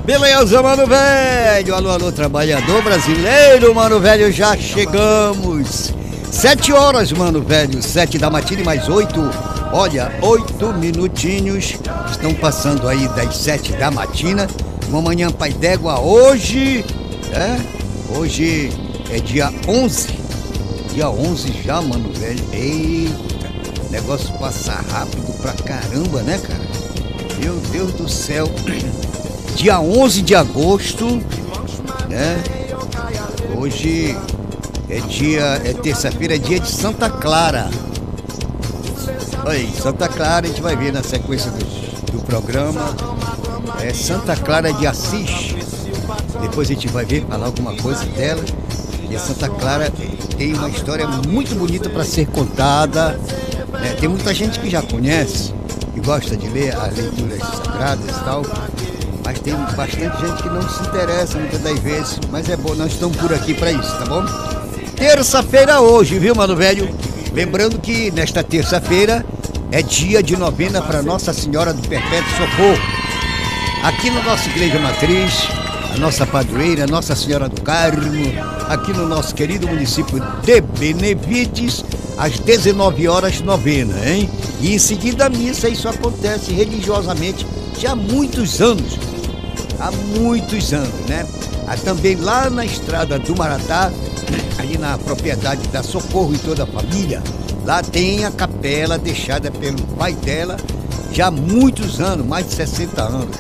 Beleza, mano velho. Alô, alô, trabalhador brasileiro, mano velho, já chegamos. 7 horas, mano velho, 7 da matina e mais 8. Olha, 8 minutinhos estão passando aí das 7 da matina. Uma manhã pai d'égua hoje, hoje é dia 11. Dia 11 já, mano velho. Eita, o negócio passa rápido pra caramba, né, cara? Meu Deus do céu. Dia 11 de agosto, né? Hoje é terça-feira, é dia de Santa Clara. Aí, Santa Clara, a gente vai ver na sequência do programa. É Santa Clara de Assis. Depois a gente vai ver, falar alguma coisa dela. E a Santa Clara tem uma história muito bonita para ser contada, né? Tem muita gente que já conhece e gosta de ler as leituras sagradas e tal. Mas tem bastante gente que não se interessa muitas das vezes. Mas é bom, nós estamos por aqui para isso, tá bom? Terça-feira hoje, viu, mano velho? Lembrando que nesta terça-feira é dia de novena para Nossa Senhora do Perpétuo Socorro. Aqui na nossa igreja matriz, a nossa padroeira, Nossa Senhora do Carmo, aqui no nosso querido município de Benevides, às 19 horas novena, hein? E em seguida a missa, isso acontece religiosamente já há muitos anos. Há muitos anos, né? Também lá na estrada do Maratá, ali na propriedade da Socorro e toda a família, lá tem a capela deixada pelo pai dela já há muitos anos, mais de 60 anos.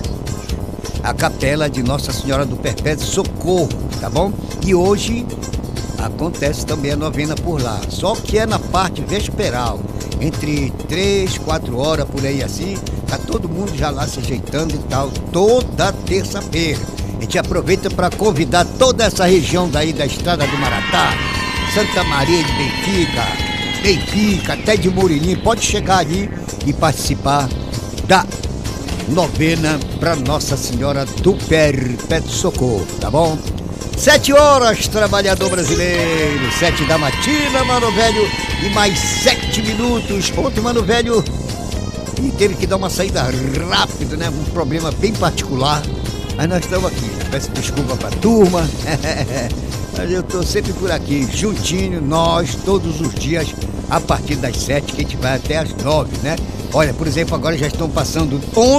A capela de Nossa Senhora do Perpétuo Socorro, tá bom? E hoje acontece também a novena por lá, só que é na parte vesperal, entre 3, 4 horas por aí assim. Tá todo mundo já lá se ajeitando e tal, toda terça-feira. A gente aproveita para convidar toda essa região daí da Estrada do Maratá, Santa Maria de Benfica, até de Murilim, pode chegar ali e participar da novena para Nossa Senhora do Perpétuo Socorro, tá bom? 7 horas, trabalhador brasileiro, 7 da matina, mano velho, e mais 7 minutos. Ontem, mano velho, e teve que dar uma saída rápida, né? Um problema bem particular. Mas nós estamos aqui. Peço desculpa pra turma. Mas eu tô sempre por aqui, juntinho, nós, todos os dias, a partir das 7, que a gente vai até as 9, né? Olha, por exemplo, agora já estão passando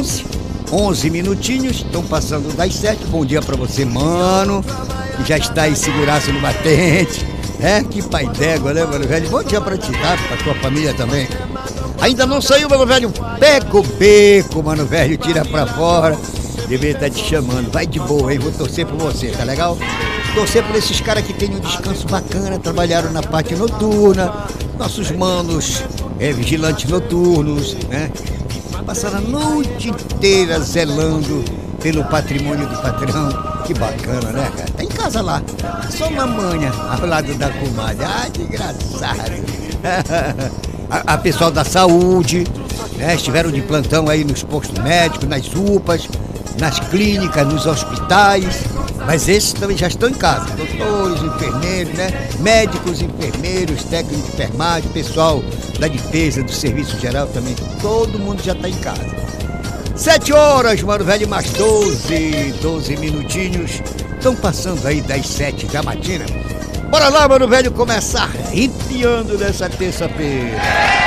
11 minutinhos, estão passando das 7. Bom dia pra você, mano, que já está aí segurança no batente. Que pai d'égua, né, mano velho? Bom dia pra ti, tá? Pra tua família também. Ainda não saiu, mano velho? Pega o beco, mano velho, tira pra fora. Deveria estar te chamando. Vai de boa, hein? Vou torcer por você, tá legal? Torcer por esses caras que tem um descanso bacana, trabalharam na parte noturna. Nossos manos, vigilantes noturnos, né? Passaram a noite inteira zelando pelo patrimônio do patrão. Que bacana, né, cara? Tá em casa lá, só na manhã, ao lado da comadre. Ah, que engraçado. A pessoal da saúde, né, estiveram de plantão aí nos postos médicos, nas UPAs, nas clínicas, nos hospitais, mas esses também já estão em casa, doutores, enfermeiros, né, médicos, enfermeiros, técnicos de enfermagem, pessoal da limpeza, do serviço geral também, todo mundo já está em casa. 7 horas, mano velho, mais 12 minutinhos, estão passando aí das 7 da matina. Bora lá, mano velho, começar arrepiando nessa terça-feira.